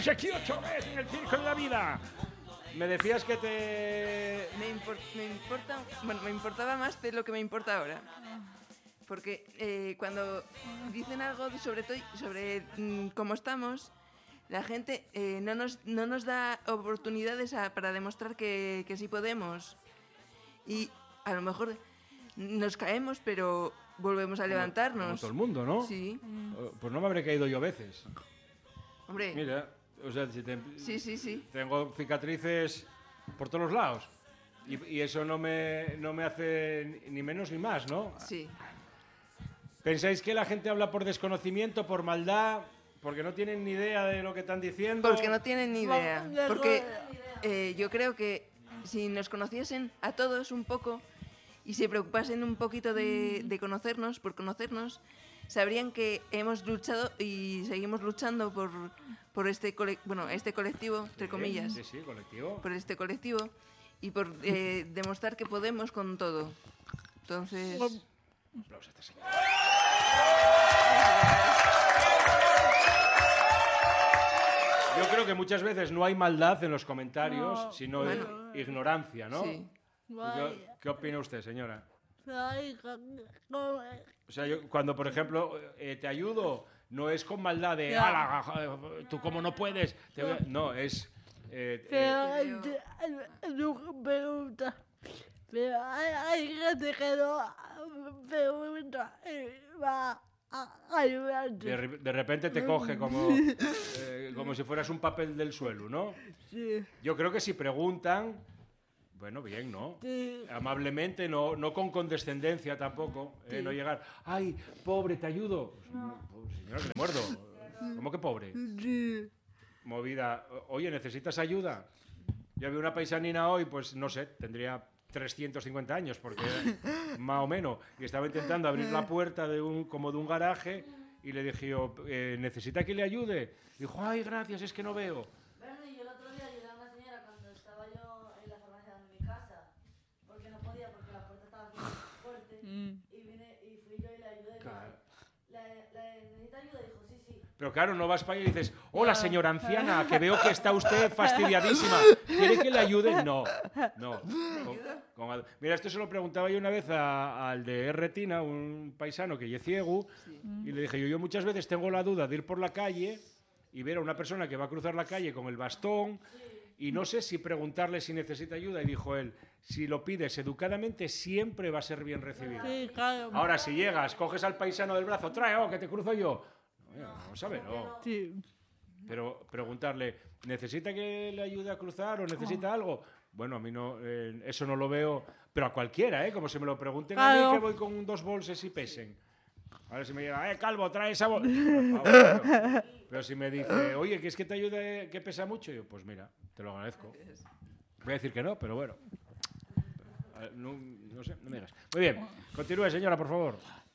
Aquí otra vez en el circo de la vida. Me decías que te... Me importaba más de lo que me importa ahora. Porque cuando dicen algo sobre cómo estamos, la gente no nos da oportunidades para demostrar que sí podemos. Y a lo mejor nos caemos, pero volvemos a levantarnos. Como todo el mundo, ¿no? Sí. Pues no me habré caído yo veces. Hombre. Mira, o sea, Sí. Tengo cicatrices por todos los lados. Y eso no me hace ni menos ni más, ¿no? Sí. ¿Pensáis que la gente habla por desconocimiento, por maldad, porque no tienen ni idea de lo que están diciendo? Porque no tienen ni idea. Porque yo creo que si nos conociesen a todos un poco y se preocupasen un poquito de conocernos, por conocernos, sabrían que hemos luchado y seguimos luchando por este colectivo, entre comillas. Sí, colectivo. Por este colectivo y por demostrar que podemos con todo. Entonces... Un aplauso a esta señora. Yo creo que muchas veces no hay maldad en los comentarios, sino ignorancia, ¿no? Sí. ¿Qué opina usted, señora? O sea, cuando, por ejemplo, te ayudo, no es con maldad de tú como no puedes. No, es... pregunta. Pero hay gente que no pregunta y va a ayudarte. De repente te coge como si fueras un papel del suelo, ¿no? Sí. Yo creo que si preguntan, bueno, bien, ¿no? Sí. Amablemente, no con condescendencia tampoco, Sí. no llegar, ¡ay, pobre, te ayudo! Pues, señora, que le muerdo. ¿Cómo que pobre? Sí. Movida, oye, ¿necesitas ayuda? Yo vi una paisanina hoy, pues no sé, tendría 350 años, porque más o menos, y estaba intentando abrir la puerta como de un garaje, y le dije yo, ¿necesita que le ayude? Dijo, ay, gracias, es que no veo. Bueno, y yo el otro día ayudé a una señora cuando estaba yo en la farmacia de mi casa, porque no podía, porque la puerta estaba muy fuerte, y fui yo y le ayudé. Claro. ¿Necesita ayuda? Y dijo, sí. Pero claro, no vas para allá y dices, hola señora anciana, que veo que está usted fastidiadísima. ¿Quiere que le ayude? No. Mira, esto se lo preguntaba yo una vez al de Retina, un paisano que es ciego, y le dije, yo muchas veces tengo la duda de ir por la calle y ver a una persona que va a cruzar la calle con el bastón y no sé si preguntarle si necesita ayuda. Y dijo él, si lo pides educadamente siempre va a ser bien recibido. Sí, claro. Ahora, si llegas, coges al paisano del brazo, trae, que te cruzo yo. Vamos a ver, no. Sí. Pero preguntarle, ¿necesita que le ayude a cruzar o necesita algo? Bueno, a mí no, eso no lo veo, pero a cualquiera, como si me lo pregunten a mí que voy con 2 bolsas y pesen. Ahora si me llega, Calvo, trae esa bolsa. Pero si me dice, oye, ¿quieres que te ayude que pesa mucho? Yo, pues mira, te lo agradezco. Voy a decir que no, pero bueno. No sé, no me digas. Muy bien, continúe, señora, por favor.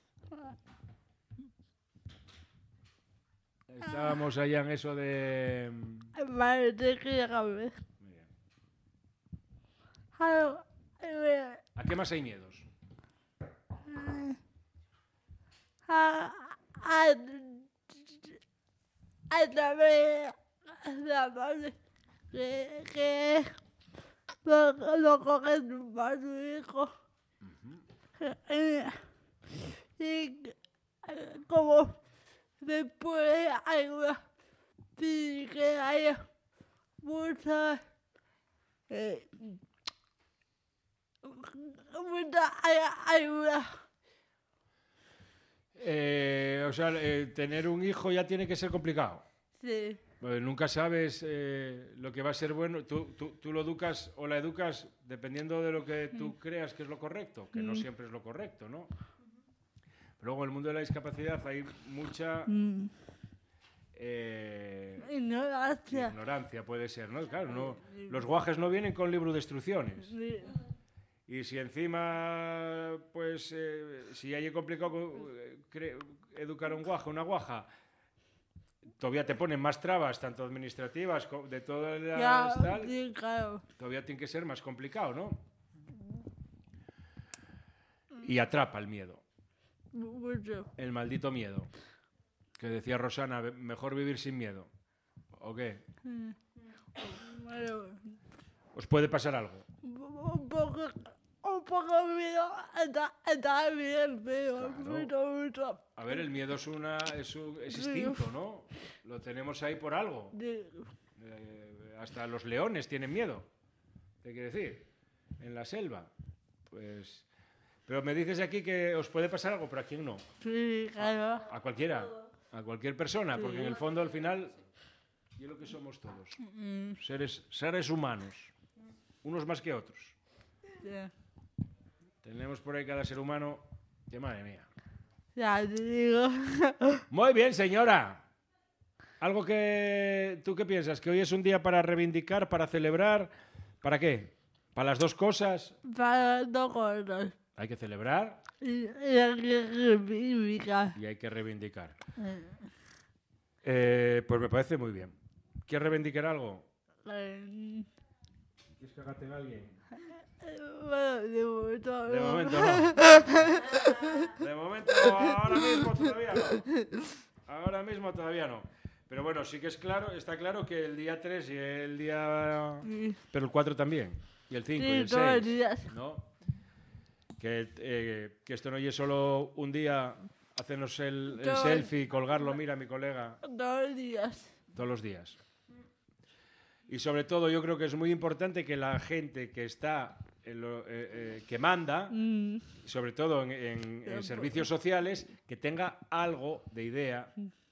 Estábamos allá en eso de... Vale, te quería cambiar. Muy bien. ¿A qué más hay miedos? A través la madre que lo coge para su hijo. Y como después hay una sí que hay mucha ayuda. O sea, tener un hijo ya tiene que ser complicado. Sí. Pues nunca sabes lo que va a ser bueno. Tú lo educas o la educas dependiendo de lo que tú creas que es lo correcto, que no siempre es lo correcto, ¿no? Pero luego en el mundo de la discapacidad hay mucha ignorancia, puede ser, ¿no? Claro, no, los guajes no vienen con libro de instrucciones. Sí. Y si encima, pues, si hay complicado educar a un guaje, una guaja, todavía te ponen más trabas, tanto administrativas como de todas las tal, sí, claro. todavía tiene que ser más complicado, ¿no? Y atrapa el miedo. Mucho. El maldito miedo. Que decía Rosana, mejor vivir sin miedo. ¿O qué? Bueno, ¿Os puede pasar algo? un poco miedo está bien, pero mucho. A ver, el miedo es instinto, ¿no? Lo tenemos ahí por algo. Hasta los leones tienen miedo. ¿Qué quiere decir? En la selva. Pues... Pero me dices aquí que os puede pasar algo, pero ¿a quién no? Sí, claro. A cualquiera. A cualquier persona. Porque en el fondo, al final, y es lo que somos todos. Seres humanos. Unos más que otros. Sí. Tenemos por ahí cada ser humano... ¡Qué madre mía! Ya te digo. Muy bien, señora. ¿Algo que... ¿Tú qué piensas? ¿Que hoy es un día para reivindicar, para celebrar? ¿Para qué? ¿Para las dos cosas? Para dos cosas. Hay que celebrar Y hay que reivindicar. y hay que reivindicar. Pues me parece muy bien. ¿Quieres reivindicar algo? ¿Quieres cagarte en alguien? Bueno, de momento De no. momento no. De momento, ahora mismo todavía no. Ahora mismo todavía no. Pero bueno, sí que está claro que el día 3 y el día... Pero el 4 también. Y el 5 y el todos los 6. días. ¿No? Que esto no es solo un día hacernos el selfie, colgarlo, mira mi colega, Todos los días. todos los días. Y sobre todo yo creo que es muy importante que la gente que está, que manda, sobre todo en servicios sociales, que tenga algo de idea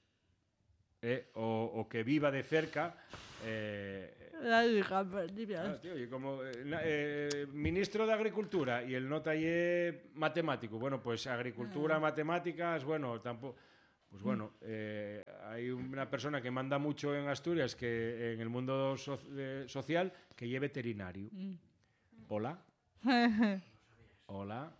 o que viva de cerca. La hija perdida. Tío, y como ministro de Agricultura y el no taller matemático, bueno, pues agricultura, matemáticas, bueno, tampoco... Pues bueno, hay una persona que manda mucho en Asturias, que en el mundo social, que es veterinario. Hola. Hola.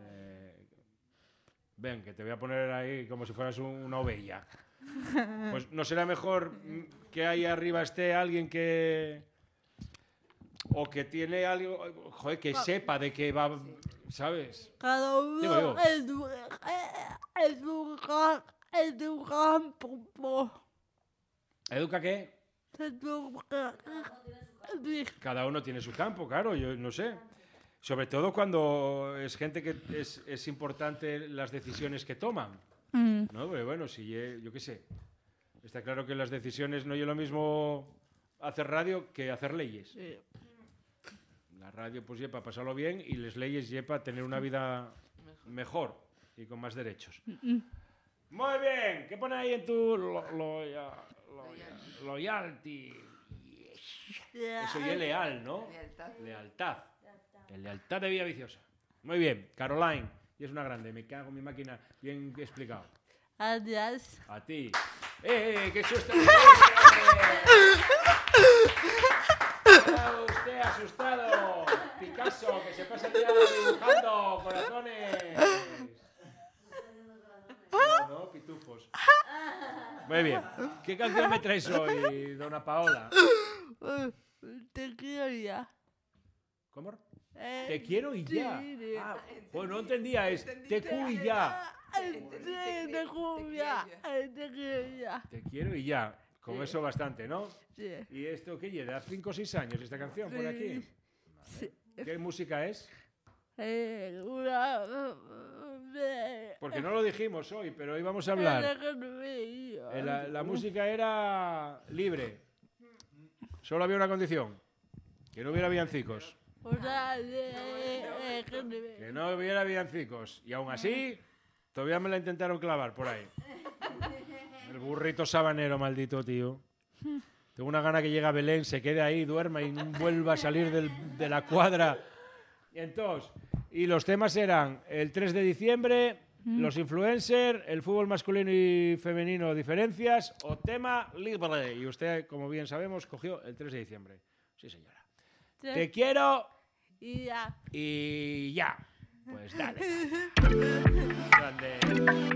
Ven, que te voy a poner ahí como si fueras una ovella. Pues no será mejor que ahí arriba esté alguien que... O que tiene algo... Joder, que sepa de qué va... ¿Sabes? Cada Digo yo. uno educa un poco. ¿Educa qué? Cada uno tiene su campo, claro, yo no sé. Sobre todo cuando es gente que es importante las decisiones que toman. ¿No? Pero bueno, si yo qué sé. Está claro que las decisiones no es lo mismo hacer radio que hacer leyes. Sí. La radio pues lleva a pasarlo bien y las leyes lleva a tener una vida mejor y con más derechos. Muy bien, ¿qué pone ahí en tu loyalty? Eso ya es leal, ¿no? Lealtad. Lealtad de Villa Viciosa. Muy bien, Caroline. Y es una grande, me cago en mi máquina. Bien explicado. Adiós. A ti. ¡Qué susto! ¡Está usted asustado! Picasso, que se pasa el día dibujando corazones. No, pitufos. Muy bien. ¿Qué canción me traes hoy, dona Paola? Te quiero ya. ¿Cómo? Te quiero y ya. Sí. Pues no entendía, es te cu y ya. Te quiero ya. Te quiero ya. Te quiero y ya. Con eso bastante, ¿no? Sí. ¿Y esto qué lleva? 5 o 6 años esta canción por aquí. Sí. ¿Qué música es? Una... Porque no lo dijimos hoy, pero hoy vamos a hablar. La música era libre. Solo había una condición. Que no hubiera villancicos. Que no hubiera villancicos. Y aún así, todavía me la intentaron clavar por ahí. El burrito sabanero, maldito tío. Tengo una gana que llegue a Belén, se quede ahí, duerma y no vuelva a salir de la cuadra. Y entonces, y los temas eran el 3 de diciembre, los influencers, el fútbol masculino y femenino, diferencias, o tema libre. Y usted, como bien sabemos, cogió el 3 de diciembre. Sí, señora. Te quiero Y ya. y ya. Pues dale. Grande.